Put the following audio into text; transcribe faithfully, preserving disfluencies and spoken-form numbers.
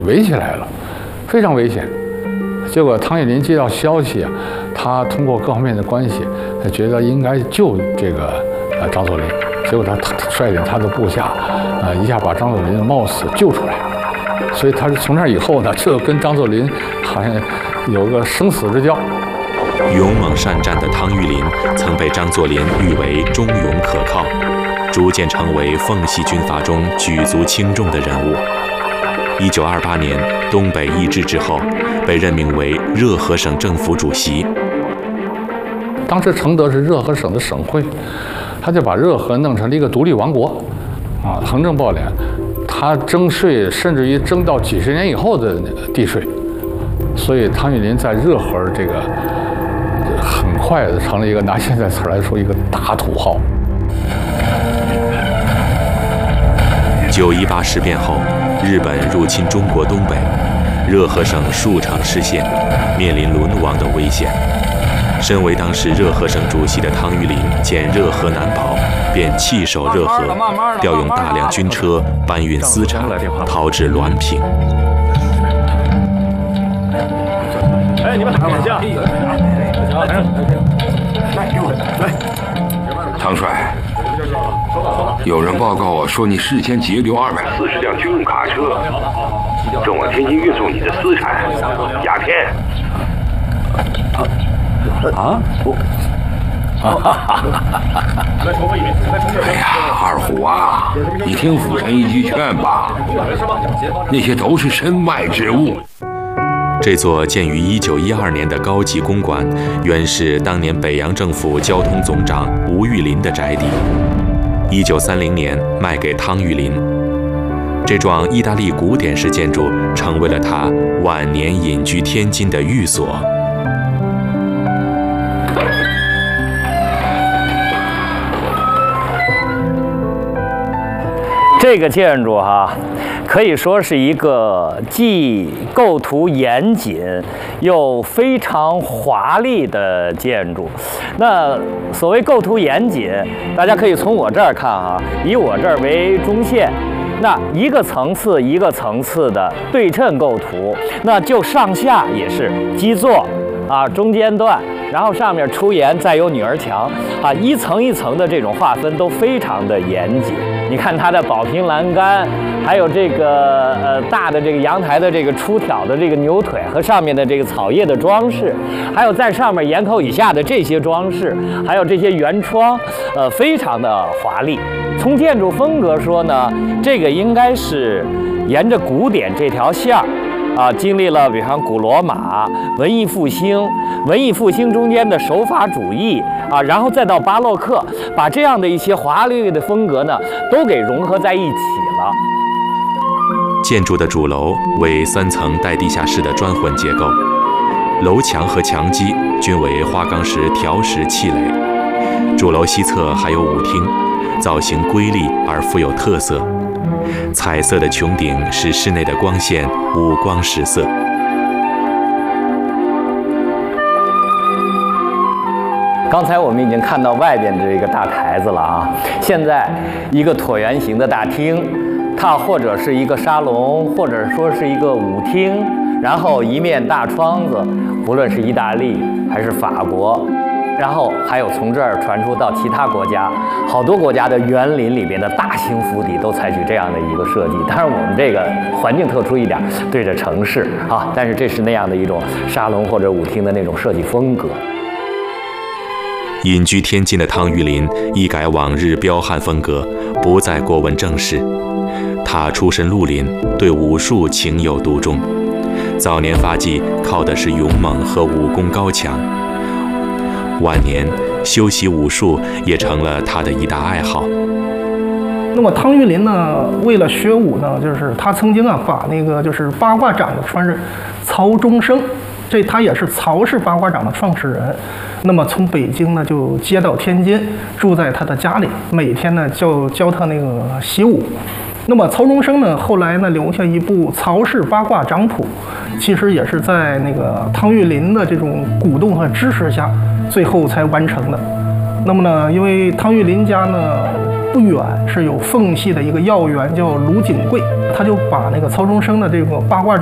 围起来了，非常危险。结果汤玉麟接到消息啊，他通过各方面的关系，他觉得应该救这个呃张作霖。结果他率领他的部下，呃一下把张作霖冒死救出来。所以他是从那以后呢，就跟张作霖好像有个生死之交。 勇猛善战的汤玉麟曾被张作霖誉为忠勇可靠，逐渐成为奉系军阀中举足轻重的人物。一九二八年东北易帜之后，被任命为热河省政府主席。 当时承德是热河省的省会，他就把热河弄成了一个独立王国，啊，横征暴敛，他征税甚至于征到几十年以后的地税，所以汤玉麟在热河这个很快的成了一个拿现在词来说一个大土豪。 九一八事变后，日本入侵中国东北，热河省数城市县面临沦亡的危险。身为当时热河省主席的汤玉麟见热河难保，便弃守热河，调用大量军车搬运私产，逃至滦平。 哎，你们等一下， 来，给我来。汤帅，有人报告我说你事先截留二百四十辆军用卡车，正往天津运送你的私产鸦片。 啊，我， 哎呀，二虎啊，你听辅臣一句劝吧，那些都是身外之物。 这座建于一九一二年的高级公馆，原是当年北洋政府交通总长吴玉麟的宅邸。一九三零年卖给汤玉麟。这幢意大利古典式建筑成为了他晚年隐居天津的寓所。 这个建筑哈，可以说是一个既构图严谨又非常华丽的建筑。那所谓构图严谨，大家可以从我这儿看啊，以我这儿为中线，那一个层次一个层次的对称构图，那就上下也是基座啊，中间段，然后上面出檐，再有女儿墙啊，一层一层的这种划分都非常的严谨。你看它的宝瓶栏杆，还有这个呃大的这个阳台的这个出挑的这个牛腿和上面的这个草叶的装饰，还有在上面檐口以下的这些装饰，还有这些圆窗，呃，非常的华丽。从建筑风格说呢，这个应该是沿着古典这条线儿。啊，经历了比方古罗马、文艺复兴、文艺复兴中间的手法主义啊，然后再到巴洛克，把这样的一些华丽的风格呢，都给融合在一起了。 建筑的主楼为三层带地下室的砖混结构，楼墙和墙基均为花岗石条石砌垒。主楼西侧还有舞厅，造型瑰丽而富有特色。彩色的穹顶使室内的光线五光十色。 刚才我们已经看到外边的这个大台子了啊，现在一个椭圆形的大厅，它或者是一个沙龙，或者说是一个舞厅，然后一面大窗子，无论是意大利还是法国。然后还有从这儿传出到其他国家，好多国家的园林里边的大型府邸都采取这样的一个设计。当然，我们这个环境特殊一点，对着城市啊，但是这是那样的一种沙龙或者舞厅的那种设计风格。 隐居天津的汤玉麟一改往日彪悍风格，不再过问政事。他出身绿林，对武术情有独钟。早年发迹靠的是勇猛和武功高强。晚年修习武术也成了他的一大爱好。 那么汤玉麟呢，为了学武呢，就是他曾经啊把那个就是八卦掌的传人曹中生，这他也是曹氏八卦掌的创始人。那么从北京呢就接到天津，住在他的家里，每天呢教教他那个习武。那么曹中生呢，后来呢留下一部《曹氏八卦掌谱》，其实也是在那个汤玉麟的这种鼓动和支持下，最后才完成的。那么呢，因为汤玉麟家呢不远是有奉系的一个要员叫卢景贵，他就把那个曹中生的这个八卦